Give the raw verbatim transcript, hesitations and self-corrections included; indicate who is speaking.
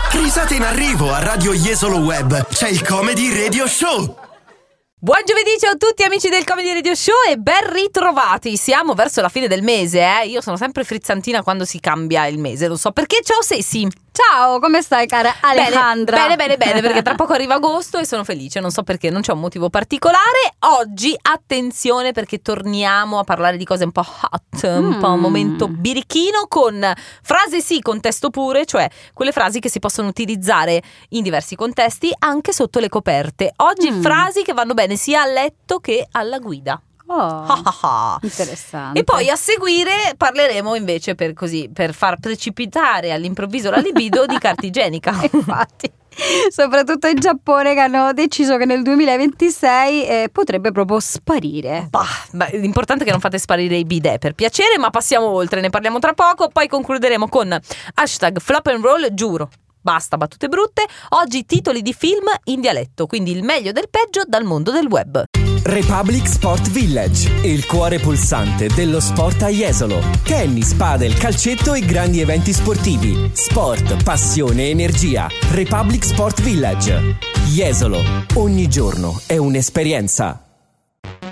Speaker 1: Risate in arrivo a Radio Jesolo Web. C'è il Comedy Radio Show.
Speaker 2: Buon giovedì, ciao a tutti amici del Comedy Radio Show e ben ritrovati. Siamo verso la fine del mese, eh. Io sono sempre frizzantina quando si cambia il mese, non so perché. Ciao Sessi.
Speaker 3: Ciao, come stai cara Alejandra?
Speaker 2: Bene, bene, bene, bene, perché tra poco arriva agosto e sono felice, non so perché, non c'è un motivo particolare. Oggi, attenzione, perché torniamo a parlare di cose un po' hot, un
Speaker 3: mm.
Speaker 2: po' un momento birichino, con frase sì, contesto pure, cioè quelle frasi che si possono utilizzare in diversi contesti, anche sotto le coperte. Oggi mm. frasi che vanno bene sia a letto che alla guida.
Speaker 3: Oh, interessante.
Speaker 2: E poi a seguire parleremo invece per così per far precipitare all'improvviso la libido di carta igienica.
Speaker 3: Infatti, soprattutto in Giappone, che hanno deciso che nel duemilaventisei eh, potrebbe proprio sparire.
Speaker 2: Bah, bah, l'importante è che non fate sparire i bidet, per piacere, ma passiamo oltre, ne parliamo tra poco. Poi concluderemo con hashtag flop and roll, giuro. Basta battute brutte. Oggi titoli di film in dialetto, quindi il meglio del peggio dal mondo del web.
Speaker 4: Republic Sport Village, il cuore pulsante dello sport a Jesolo. Tennis, padel, calcetto e grandi eventi sportivi. Sport, passione, energia. Republic Sport Village. Jesolo, ogni giorno è un'esperienza.